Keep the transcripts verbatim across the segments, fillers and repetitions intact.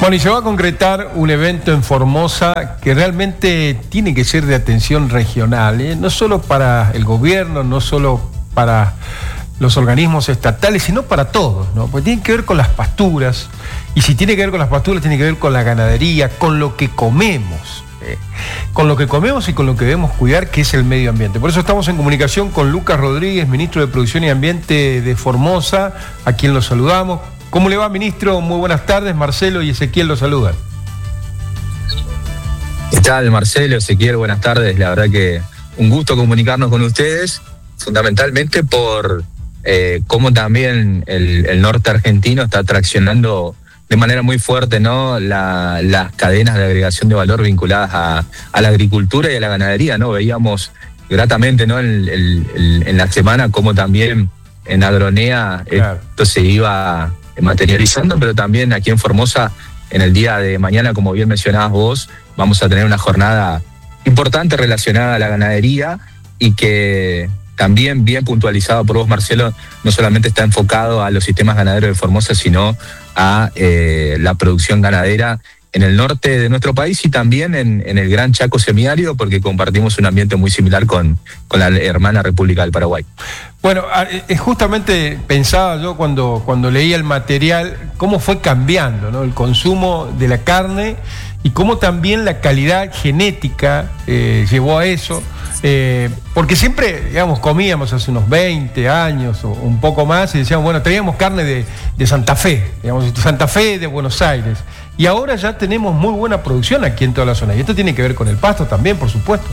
Bueno, y se va a concretar un evento en Formosa que realmente tiene que ser de atención regional, ¿eh? No solo para el gobierno, no solo para los organismos estatales, sino para todos, ¿no? Porque tiene que ver con las pasturas, y si tiene que ver con las pasturas, tiene que ver con la ganadería, con lo que comemos, ¿eh? Con lo que comemos y con lo que debemos cuidar, que es el medio ambiente. Por eso estamos en comunicación con Lucas Rodríguez, ministro de Producción y Ambiente de Formosa, a quien lo saludamos. ¿Cómo le va, ministro? Muy buenas tardes. Marcelo y Ezequiel lo saludan. ¿Qué tal, Marcelo, Ezequiel? Buenas tardes. La verdad que un gusto comunicarnos con ustedes, fundamentalmente por eh, cómo también el, el norte argentino está traccionando de manera muy fuerte, ¿no?, la, las cadenas de agregación de valor vinculadas a, a la agricultura y a la ganadería, ¿no? Veíamos gratamente, ¿no?, en, en, en la semana cómo también en Agronea claro. esto se iba materializando, pero también aquí en Formosa, en el día de mañana, como bien mencionabas vos, vamos a tener una jornada importante relacionada a la ganadería y que también, bien puntualizado por vos, Marcelo, no solamente está enfocado a los sistemas ganaderos de Formosa, sino a eh, la producción ganadera en el norte de nuestro país y también en, en el Gran Chaco semiárido, porque compartimos un ambiente muy similar con, con la hermana República del Paraguay. Bueno, justamente pensaba yo cuando, cuando leía el material, cómo fue cambiando, ¿no?, el consumo de la carne y cómo también la calidad genética eh, llevó a eso. Eh, porque siempre, digamos, comíamos hace unos veinte años o un poco más y decíamos, bueno, teníamos carne de, de Santa Fe, digamos, Santa Fe de Buenos Aires. Y ahora ya tenemos muy buena producción aquí en toda la zona. Y esto tiene que ver con el pasto también, por supuesto.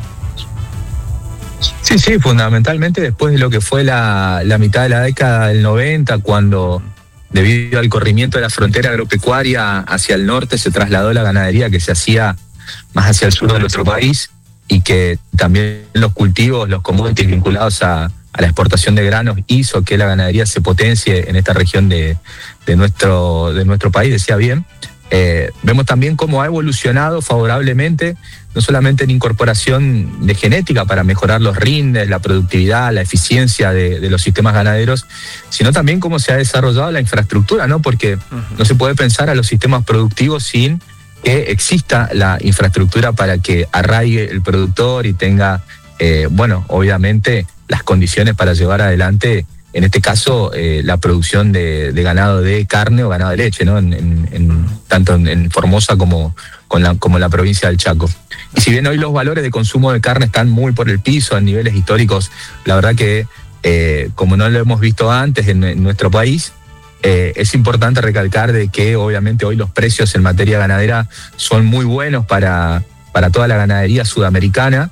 Sí, sí, fundamentalmente después de lo que fue la, la mitad de la década del noventa, cuando debido al corrimiento de la frontera agropecuaria hacia el norte se trasladó la ganadería que se hacía más hacia el sur de nuestro país y que también los cultivos, los commodities vinculados a, a la exportación de granos hizo que la ganadería se potencie en esta región de, de, nuestro, de nuestro país, decía bien. Eh, vemos también cómo ha evolucionado favorablemente, no solamente en incorporación de genética para mejorar los rindes, la productividad, la eficiencia de, de los sistemas ganaderos, sino también cómo se ha desarrollado la infraestructura, ¿no? Porque uh-huh. no se puede pensar a los sistemas productivos sin que exista la infraestructura para que arraigue el productor y tenga, eh, bueno, obviamente las condiciones para llevar adelante, en este caso, eh, la producción de, de ganado de carne o ganado de leche, ¿no? En, en, en, tanto en, en Formosa como, con la, como en la provincia del Chaco. Y si bien hoy los valores de consumo de carne están muy por el piso, en niveles históricos, la verdad que, eh, como no lo hemos visto antes en, en nuestro país, eh, es importante recalcar de que obviamente hoy los precios en materia ganadera son muy buenos para, para toda la ganadería sudamericana.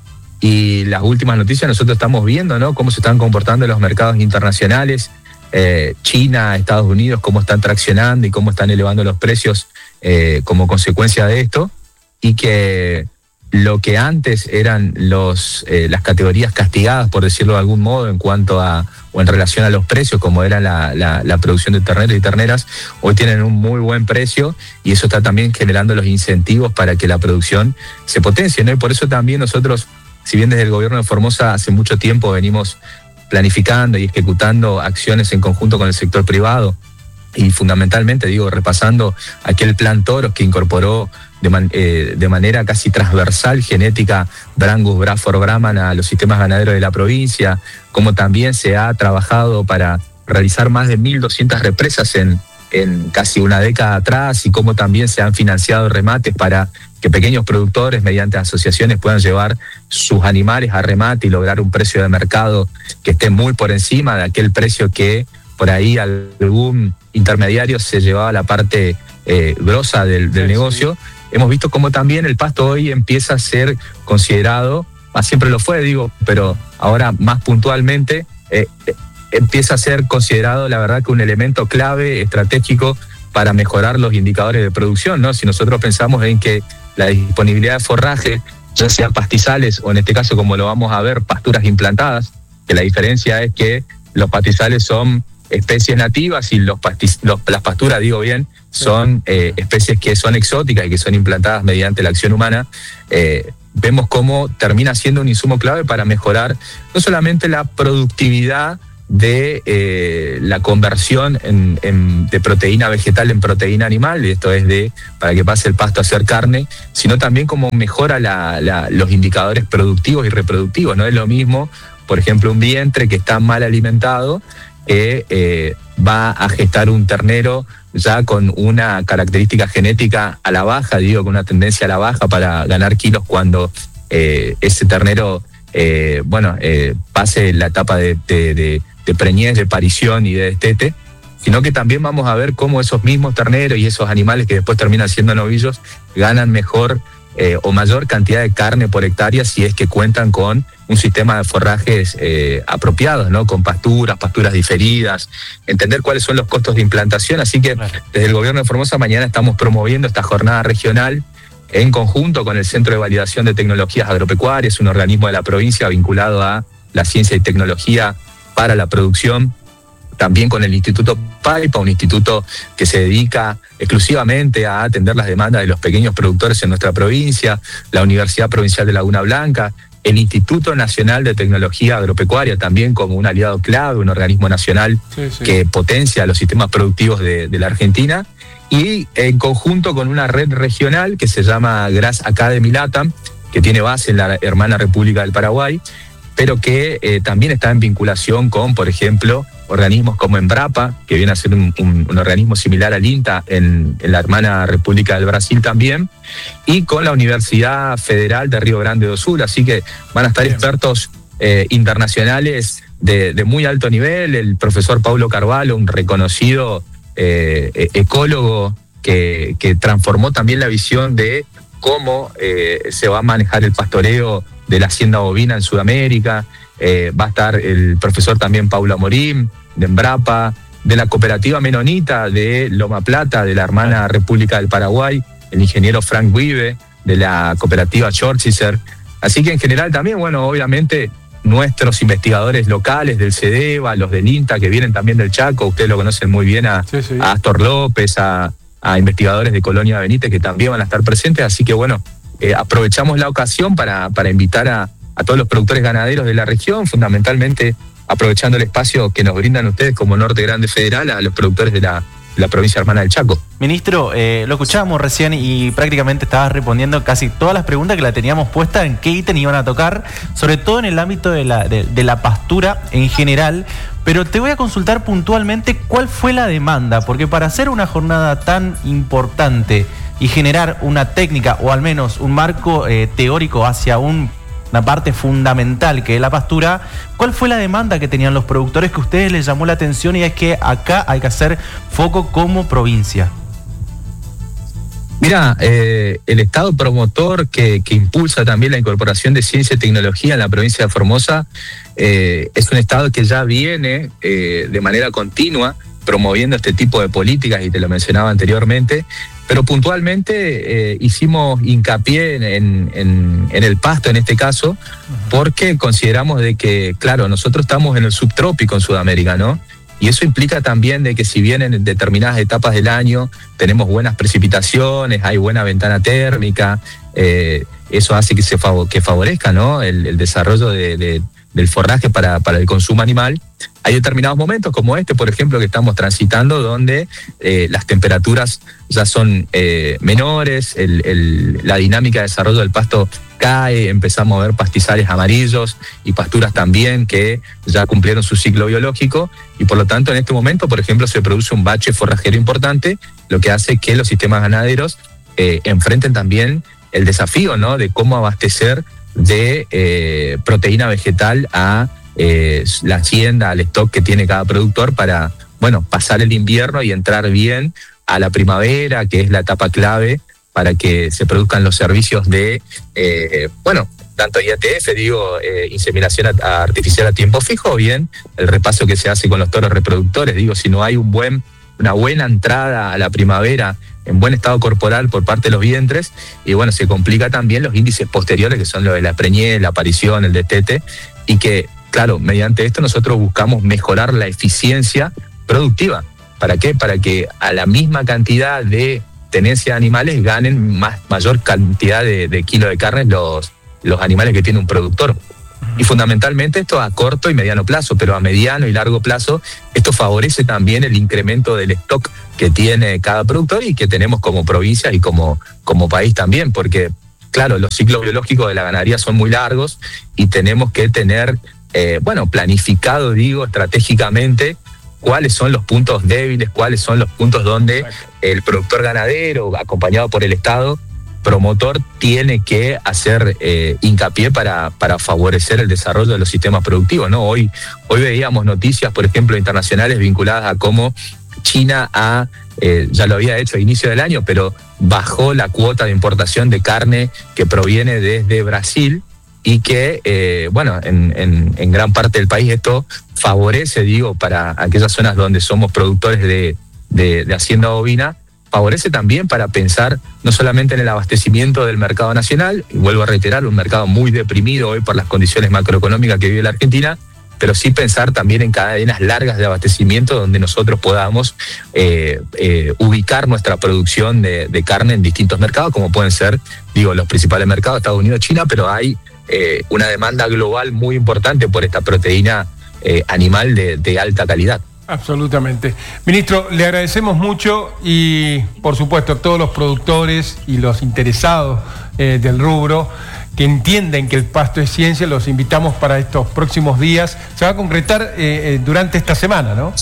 Y las últimas noticias nosotros estamos viendo, ¿no?, cómo se están comportando los mercados internacionales, eh, China, Estados Unidos, cómo están traccionando y cómo están elevando los precios eh, como consecuencia de esto, y que lo que antes eran los eh, las categorías castigadas, por decirlo de algún modo, en cuanto a o en relación a los precios, como era la, la, la producción de terneros y terneras, hoy tienen un muy buen precio y eso está también generando los incentivos para que la producción se potencie, ¿no? Y por eso también nosotros, si bien desde el gobierno de Formosa hace mucho tiempo venimos planificando y ejecutando acciones en conjunto con el sector privado y fundamentalmente, digo, repasando aquel plan Toros que incorporó de, man, eh, de manera casi transversal genética Brangus, Bradford, Brahman a los sistemas ganaderos de la provincia, como también se ha trabajado para realizar más de mil doscientas represas en, en casi una década atrás y cómo también se han financiado remates para que pequeños productores mediante asociaciones puedan llevar sus animales a remate y lograr un precio de mercado que esté muy por encima de aquel precio que por ahí algún intermediario se llevaba la parte eh, grosa del, del sí, negocio. Sí. Hemos visto cómo también el pasto hoy empieza a ser considerado, ah, siempre lo fue, digo, pero ahora más puntualmente eh, empieza a ser considerado, la verdad, que un elemento clave, estratégico para mejorar los indicadores de producción, ¿no? Si nosotros pensamos en que la disponibilidad de forraje, ya sean pastizales o en este caso, como lo vamos a ver, pasturas implantadas, que la diferencia es que los pastizales son especies nativas y los, pastiz, los las pasturas, digo bien, son eh, especies que son exóticas y que son implantadas mediante la acción humana. Eh, vemos cómo termina siendo un insumo clave para mejorar no solamente la productividad de eh, la conversión en, en, de proteína vegetal en proteína animal, y esto es de para que pase el pasto a ser carne, sino también cómo mejora la, la, los indicadores productivos y reproductivos. No es lo mismo, por ejemplo, un vientre que está mal alimentado, que eh, va a gestar un ternero ya con una característica genética a la baja, digo, con una tendencia a la baja para ganar kilos cuando eh, ese ternero, eh, bueno, eh, pase la etapa de, de, de, de preñez, de parición y de destete, sino que también vamos a ver cómo esos mismos terneros y esos animales que después terminan siendo novillos ganan mejor eh, o mayor cantidad de carne por hectárea si es que cuentan con un sistema de forrajes eh, apropiados, ¿no? Con pasturas, pasturas diferidas, entender cuáles son los costos de implantación. Así que claro, desde el gobierno de Formosa mañana estamos promoviendo esta jornada regional en conjunto con el Centro de Validación de Tecnologías Agropecuarias, un organismo de la provincia vinculado a la ciencia y tecnología para la producción, también con el Instituto Paipa, un instituto que se dedica exclusivamente a atender las demandas de los pequeños productores en nuestra provincia, la Universidad Provincial de Laguna Blanca, el Instituto Nacional de Tecnología Agropecuaria, también como un aliado clave, un organismo nacional sí, sí. que potencia los sistemas productivos de, de la Argentina, y en conjunto con una red regional que se llama Grass Academy Latam, que tiene base en la hermana República del Paraguay, pero que eh, también está en vinculación con, por ejemplo, organismos como Embrapa, que viene a ser un, un, un organismo similar al INTA en, en la hermana República del Brasil también, y con la Universidad Federal de Río Grande do Sul. Así que van a estar Bien. expertos eh, internacionales de, de muy alto nivel, el profesor Paulo Carvalho, un reconocido eh, ecólogo que, que transformó también la visión de cómo eh, se va a manejar el pastoreo de la hacienda bovina en Sudamérica. Eh, va a estar el profesor también Paulo Amorim, de Embrapa, de la cooperativa menonita de Loma Plata, de la hermana República del Paraguay, el ingeniero Frank Wiebe, de la cooperativa Chorchizer. Así que en general también, bueno, obviamente nuestros investigadores locales del CEDEVA, los del INTA, que vienen también del Chaco, ustedes lo conocen muy bien a, sí, sí. a Astor López, a, a investigadores de Colonia Benítez, que también van a estar presentes. Así que bueno, eh, aprovechamos la ocasión para, para invitar a, a todos los productores ganaderos de la región, fundamentalmente aprovechando el espacio que nos brindan ustedes como Norte Grande Federal, a los productores de la, de la provincia hermana del Chaco. Ministro, eh, lo escuchábamos recién y prácticamente estabas respondiendo casi todas las preguntas que la teníamos puesta en qué ítem iban a tocar, sobre todo en el ámbito de la, de, de la pastura en general, pero te voy a consultar puntualmente cuál fue la demanda, porque para hacer una jornada tan importante y generar una técnica o al menos un marco eh, teórico hacia un una parte fundamental que es la pastura, ¿cuál fue la demanda que tenían los productores que a ustedes les llamó la atención y es que acá hay que hacer foco como provincia? Mira, eh, el Estado promotor que, que impulsa también la incorporación de ciencia y tecnología en la provincia de Formosa eh, es un Estado que ya viene eh, de manera continua promoviendo este tipo de políticas, y te lo mencionaba anteriormente, pero puntualmente eh, hicimos hincapié en, en, en el pasto en este caso, porque consideramos de que, claro, nosotros estamos en el subtrópico en Sudamérica, ¿no? Y eso implica también de que si bien en determinadas etapas del año tenemos buenas precipitaciones, hay buena ventana térmica, eh, eso hace que se fav- que favorezca, ¿no? el, el desarrollo de, de, del forraje para, para el consumo animal. Hay determinados momentos como este, por ejemplo, que estamos transitando, donde eh, las temperaturas ya son eh, menores, el, el, la dinámica de desarrollo del pasto cae, empezamos a ver pastizales amarillos y pasturas también que ya cumplieron su ciclo biológico, y por lo tanto en este momento, por ejemplo, se produce un bache forrajero importante, lo que hace que los sistemas ganaderos eh, enfrenten también el desafío, ¿no?, de cómo abastecer de eh, proteína vegetal a eh, la hacienda, al stock que tiene cada productor para, bueno, pasar el invierno y entrar bien a la primavera, que es la etapa clave para que se produzcan los servicios de, eh, bueno, tanto I A T F, digo, eh, inseminación artificial a tiempo fijo, o bien el repaso que se hace con los toros reproductores. Digo, si no hay un buen, una buena entrada a la primavera en buen estado corporal por parte de los vientres, y bueno, se complica también los índices posteriores, que son los de la preñez, la aparición, el destete, y que, claro, mediante esto nosotros buscamos mejorar la eficiencia productiva. ¿Para qué? Para que a la misma cantidad de tenencia de animales ganen más, mayor cantidad de, de kilos de carne los, los animales que tiene un productor. Y fundamentalmente esto a corto y mediano plazo, pero a mediano y largo plazo esto favorece también el incremento del stock que tiene cada productor y que tenemos como provincia y como, como país también, porque claro, los ciclos biológicos de la ganadería son muy largos y tenemos que tener, eh, bueno, planificado, digo, estratégicamente cuáles son los puntos débiles, cuáles son los puntos donde el productor ganadero, acompañado por el Estado, promotor, tiene que hacer eh, hincapié para, para favorecer el desarrollo de los sistemas productivos, ¿no? Hoy, hoy veíamos noticias, por ejemplo, internacionales vinculadas a cómo China ha, eh, ya lo había hecho a inicio del año, pero bajó la cuota de importación de carne que proviene desde Brasil y que, eh, bueno, en, en, en gran parte del país esto favorece, digo, para aquellas zonas donde somos productores de, de, de hacienda bovina, favorece también para pensar no solamente en el abastecimiento del mercado nacional, y vuelvo a reiterar, un mercado muy deprimido hoy por las condiciones macroeconómicas que vive la Argentina, pero sí pensar también en cadenas largas de abastecimiento donde nosotros podamos eh, eh, ubicar nuestra producción de, de carne en distintos mercados, como pueden ser, digo, los principales mercados, Estados Unidos, China, pero hay eh, una demanda global muy importante por esta proteína eh, animal de, de alta calidad. Absolutamente. Ministro, le agradecemos mucho y, por supuesto, a todos los productores y los interesados eh, del rubro que entienden que el pasto es ciencia, los invitamos para estos próximos días. Se va a concretar eh, eh, durante esta semana, ¿no?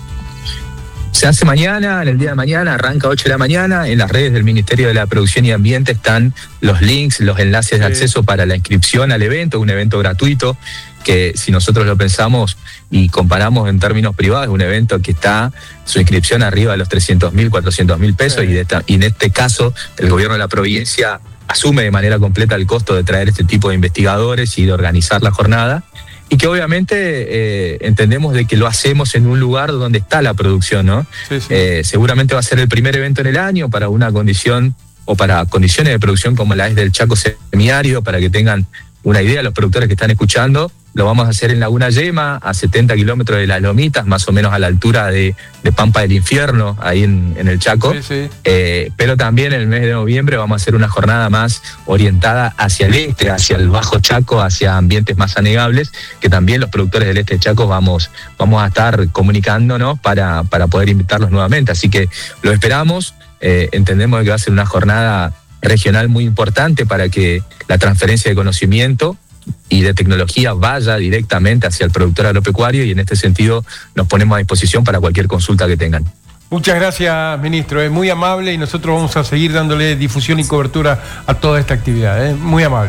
Se hace mañana, en el día de mañana, arranca ocho de la mañana. En las redes del Ministerio de la Producción y Ambiente están los links, los enlaces de acceso para la inscripción al evento, un evento gratuito que, si nosotros lo pensamos y comparamos en términos privados, es un evento que está su inscripción arriba de los trescientos mil, cuatrocientos mil pesos, sí. y, de esta, y en este caso el gobierno de la provincia asume de manera completa el costo de traer este tipo de investigadores y de organizar la jornada, y que obviamente eh, entendemos de que lo hacemos en un lugar donde está la producción, ¿no? Sí, sí. Eh, seguramente va a ser el primer evento en el año para una condición o para condiciones de producción como la es del Chaco semiárido, para que tengan una idea los productores que están escuchando. Lo vamos a hacer en Laguna Yema, a setenta kilómetros de Las Lomitas, más o menos a la altura de, de Pampa del Infierno, ahí en, en el Chaco. Sí, sí. Eh, pero también en el mes de noviembre vamos a hacer una jornada más orientada hacia el este, hacia el Bajo Chaco, hacia ambientes más anegables, que también los productores del este de Chaco vamos, vamos a estar comunicándonos para, para poder invitarlos nuevamente. Así que lo esperamos, eh, entendemos que va a ser una jornada regional muy importante para que la transferencia de conocimiento y de tecnología vaya directamente hacia el productor agropecuario, y en este sentido nos ponemos a disposición para cualquier consulta que tengan. Muchas gracias, ministro, es muy amable y nosotros vamos a seguir dándole difusión y cobertura a toda esta actividad, ¿eh? Muy amable.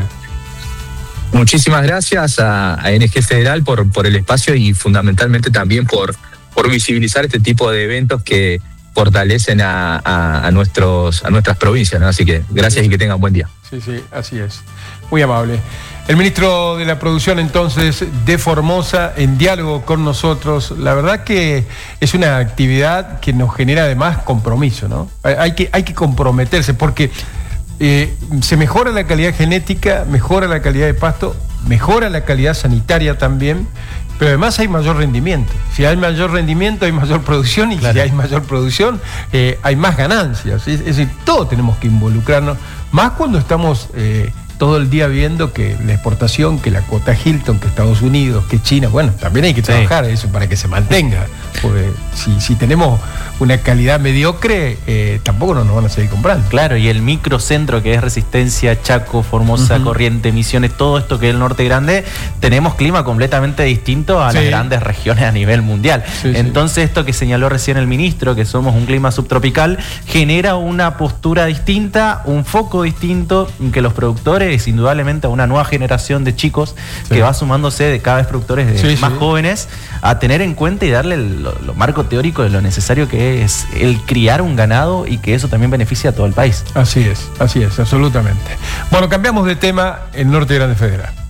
Muchísimas gracias a, a N G Federal por, por el espacio y fundamentalmente también por, por visibilizar este tipo de eventos que fortalecen a, a, a, nuestros, a nuestras provincias, ¿no? Así que gracias sí, y que tengan buen día. Sí, sí, así es. Muy amable. El ministro de la Producción, entonces, de Formosa, en diálogo con nosotros. La verdad que es una actividad que nos genera además compromiso, ¿no? Hay que, hay que comprometerse porque eh, se mejora la calidad genética, mejora la calidad de pasto, mejora la calidad sanitaria también, pero además hay mayor rendimiento. Si hay mayor rendimiento, hay mayor producción, y claro, si hay mayor producción, eh, hay más ganancias. Es, es decir, todos tenemos que involucrarnos, más cuando estamos eh, todo el día viendo que la exportación, que la cuota Hilton, que Estados Unidos, que China, bueno, también hay que trabajar sí. eso para que se mantenga. Porque si, si tenemos una calidad mediocre, eh, tampoco nos van a seguir comprando. Claro, y el microcentro que es Resistencia, Chaco, Formosa, uh-huh. Corrientes, Misiones, todo esto que es el norte grande, tenemos clima completamente distinto a sí. las grandes regiones a nivel mundial. Sí, Entonces, sí. esto que señaló recién el ministro, que somos un clima subtropical, genera una postura distinta, un foco distinto, que los productores, indudablemente, a una nueva generación de chicos sí. que va sumándose de cada vez productores de sí, más sí. jóvenes, a tener en cuenta y darle el, lo, lo marco teórico de lo necesario que es el criar un ganado, y que eso también beneficia a todo el país. Así es, así es, absolutamente. Bueno, cambiamos de tema, el norte grande federal.